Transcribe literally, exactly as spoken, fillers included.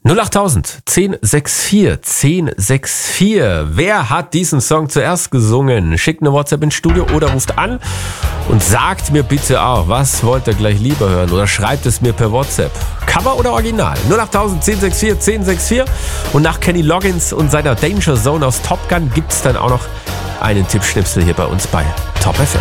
null achttausend, zehn sechs vier, zehn sechs vier. Wer hat diesen Song zuerst gesungen? Schickt eine WhatsApp ins Studio oder ruft an und sagt mir bitte auch, was wollt ihr gleich lieber hören? Oder schreibt es mir per WhatsApp. Cover oder Original? null achttausend, zehn sechs vier, zehn sechs vier. Und nach Kenny Loggins und seiner Danger Zone aus Top Gun gibt's dann auch noch einen Tippschnipsel hier bei uns bei Top F M.